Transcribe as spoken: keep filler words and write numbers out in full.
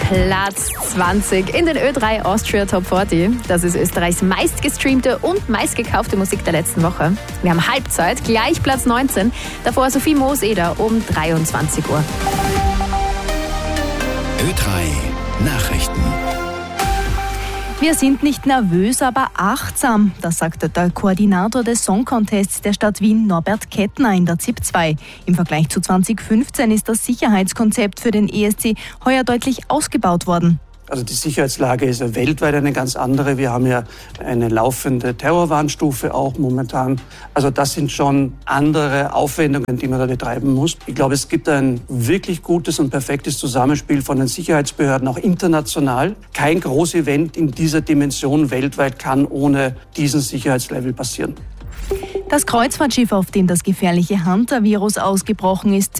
Platz zwanzig in den Ö drei Austria Top vierzig. Das ist Österreichs meistgestreamte und meistgekaufte Musik der letzten Woche. Wir haben Halbzeit, gleich Platz neunzehn. Davor Sophie Mooseder um dreiundzwanzig Uhr. Ö drei Nachrichten. Wir sind nicht nervös, aber achtsam. Das sagte der Koordinator des Song Contests der Stadt Wien, Norbert Kettner, in der Z I P zwei. Im Vergleich zu zwanzig fünfzehn ist das Sicherheitskonzept für den E S C heuer deutlich ausgebaut worden. Also die Sicherheitslage ist ja weltweit eine ganz andere. Wir haben ja eine laufende Terrorwarnstufe auch momentan. Also das sind schon andere Aufwendungen, die man da betreiben muss. Ich glaube, es gibt ein wirklich gutes und perfektes Zusammenspiel von den Sicherheitsbehörden, auch international. Kein Großevent in dieser Dimension weltweit kann ohne diesen Sicherheitslevel passieren. Das Kreuzfahrtschiff, auf dem das gefährliche Hunter-Virus ausgebrochen ist,